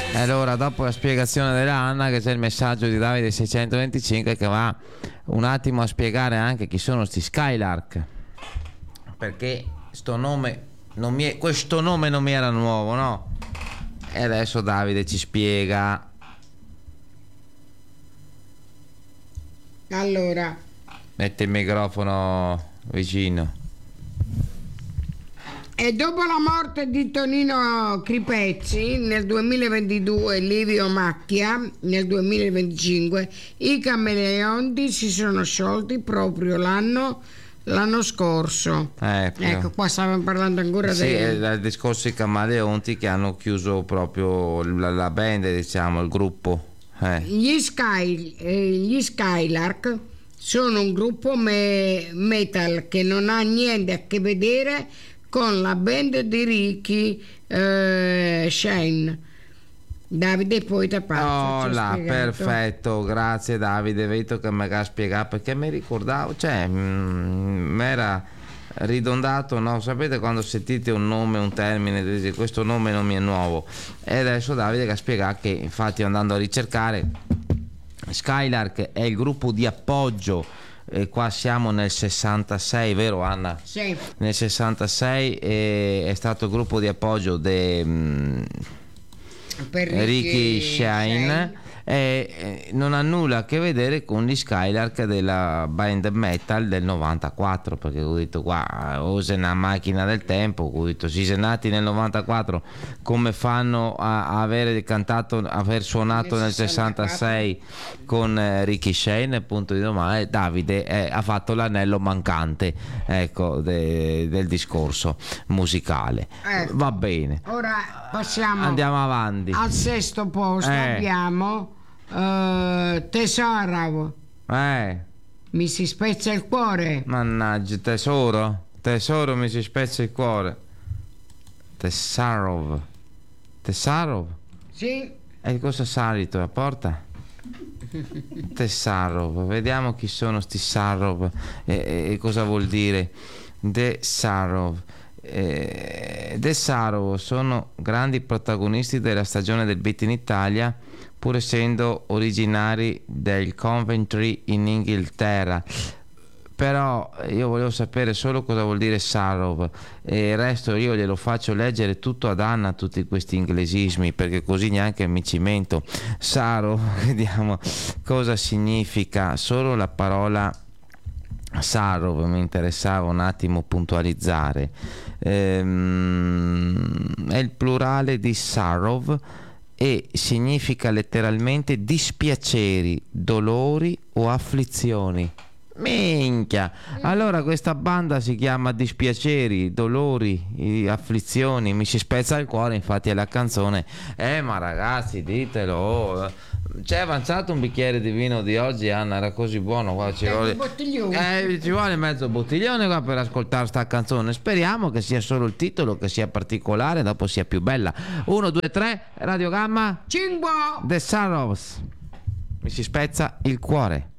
E allora, dopo la spiegazione dell'Anna, che c'è il messaggio di Davide 625 che va un attimo a spiegare anche chi sono sti Skylark, perché questo nome non mi era nuovo, no? E adesso Davide ci spiega. Allora, Mette il microfono vicino. e dopo la morte di Tonino Cripezzi nel 2022 e Livio Macchia nel 2025, i Cameleonti si sono sciolti proprio l'anno scorso. Ecco, qua stiamo parlando ancora sì, del discorso i Camaleonti che hanno chiuso proprio la band, diciamo, il gruppo. Gli Skylark sono un gruppo metal che non ha niente a che vedere con la band di Ricky Shane. Davide, poi ti Oh là, perfetto, grazie Davide, vedo che mi ha spiegato, perché mi ricordavo, cioè mi era ridondato, no? Sapete quando sentite un nome, un termine, dite, questo nome non mi è nuovo, e adesso Davide che ha spiegato che, infatti, andando a ricercare, Skylark è il gruppo di appoggio. E qua siamo nel 66, vero Anna? Sì. Nel 66 è stato il gruppo di appoggio di Ricky Shine, e non ha nulla a che vedere con gli Skylark della band metal del 94, perché ho detto qua usa una macchina del tempo, ho detto si sono nati nel 94, come fanno a aver suonato nel 66 con Ricky Shane, appunto di domani. Davide ha fatto l'anello mancante, ecco, del discorso musicale. Va bene, ora andiamo avanti. Al sesto posto abbiamo Tesoro. Mi si spezza il cuore. Mannaggia, tesoro, mi si spezza il cuore. Tesarov. Sì. E cosa salito la porta? Tesarov, vediamo chi sono sti Sarov e cosa vuol dire Tesarov. Tesarov sono grandi protagonisti della stagione del beat in Italia, pur essendo originari del Coventry in Inghilterra. Però io volevo sapere solo cosa vuol dire Sarov, e il resto io glielo faccio leggere tutto ad Anna, tutti questi inglesismi, perché così neanche mi cimento. Sarov, vediamo cosa significa, solo la parola Sarov mi interessava un attimo puntualizzare. È il plurale di Sarov e significa letteralmente dispiaceri, dolori o afflizioni. Minchia, allora questa banda si chiama Dispiaceri, Dolori, Afflizioni, mi si spezza il cuore, infatti è la canzone. Ma ragazzi, ditelo, c'è avanzato un bicchiere di vino di oggi, Anna, era così buono qua, ci vuole mezzo bottiglione qua per ascoltare sta canzone. Speriamo che sia solo il titolo, che sia particolare, dopo sia più bella. 1, 2, 3, Radio Gamma, Cinque. The Sorrows, mi si spezza il cuore.